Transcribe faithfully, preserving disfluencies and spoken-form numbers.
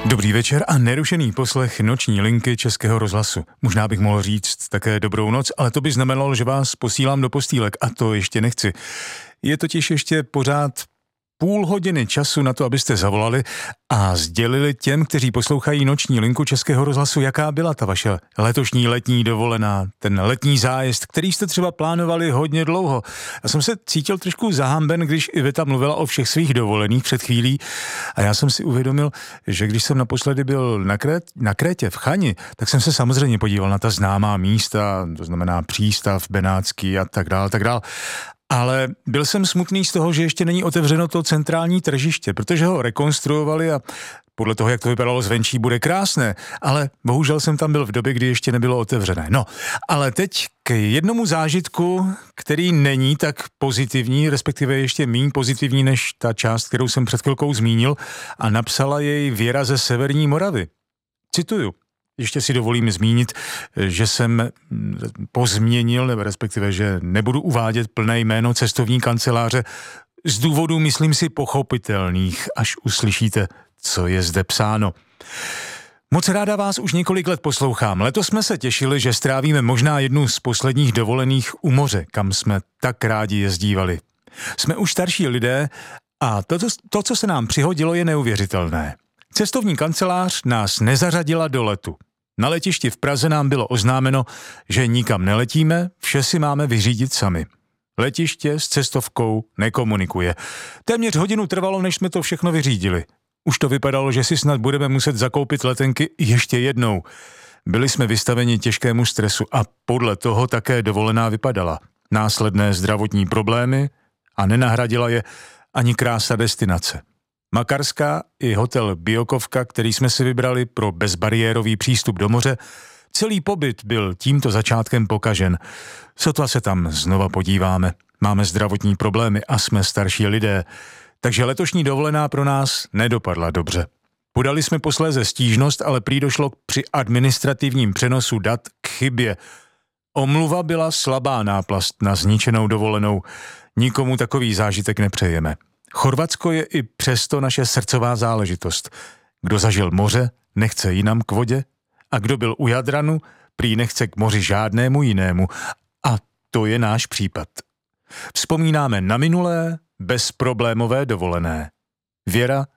Dobrý večer a nerušený poslech noční linky Českého rozhlasu. Možná bych mohl říct také dobrou noc, ale to by znamenalo, že vás posílám do postýlek a to ještě nechci. Je totiž ještě pořád půl hodiny času na to, abyste zavolali a sdělili těm, kteří poslouchají noční linku Českého rozhlasu, jaká byla ta vaše letošní letní dovolená, ten letní zájezd, který jste třeba plánovali hodně dlouho. Já jsem se cítil trošku zahamben, když Iveta mluvila o všech svých dovolených před chvílí a já jsem si uvědomil, že když jsem naposledy byl na, Krét, na Krétě v Chani, tak jsem se samozřejmě podíval na ta známá místa, to znamená přístav Benátský a tak dál, tak dál. Ale byl jsem smutný z toho, že ještě není otevřeno to centrální tržiště, protože ho rekonstruovali a podle toho, jak to vypadalo zvenčí, bude krásné, ale bohužel jsem tam byl v době, kdy ještě nebylo otevřené. No, ale teď k jednomu zážitku, který není tak pozitivní, respektive ještě méně pozitivní než ta část, kterou jsem před chvilkou zmínil, a napsala jej Věra ze Severní Moravy. Cituju. Ještě si dovolím zmínit, že jsem pozměnil, nebo respektive, že nebudu uvádět plné jméno cestovní kanceláře z důvodů, myslím si, pochopitelných, až uslyšíte, co je zde psáno. Moc ráda vás už několik let poslouchám. Letos jsme se těšili, že strávíme možná jednu z posledních dovolených u moře, kam jsme tak rádi jezdívali. Jsme už starší lidé a to, to co se nám přihodilo, je neuvěřitelné. Cestovní kancelář nás nezařadila do letu. Na letišti v Praze nám bylo oznámeno, že nikam neletíme, vše si máme vyřídit sami. Letiště s cestovkou nekomunikuje. Téměř hodinu trvalo, než jsme to všechno vyřídili. Už to vypadalo, že si snad budeme muset zakoupit letenky ještě jednou. Byli jsme vystaveni těžkému stresu a podle toho také dovolená vypadala. Následné zdravotní problémy a nenahradila je ani krása destinace. Makarská i hotel Biokovka, který jsme si vybrali pro bezbariérový přístup do moře, celý pobyt byl tímto začátkem pokažen. Sotva se tam znova podíváme. Máme zdravotní problémy a jsme starší lidé, takže letošní dovolená pro nás nedopadla dobře. Podali jsme posléze stížnost, ale prý došlo při administrativním přenosu dat k chybě. Omluva byla slabá náplast na zničenou dovolenou. Nikomu takový zážitek nepřejeme. Chorvatsko je i přesto naše srdcová záležitost. Kdo zažil moře, nechce jinam k vodě a kdo byl u Jadranu, prý nechce k moři žádnému jinému. A to je náš případ. Vzpomínáme na minulé, bezproblémové dovolené. Věra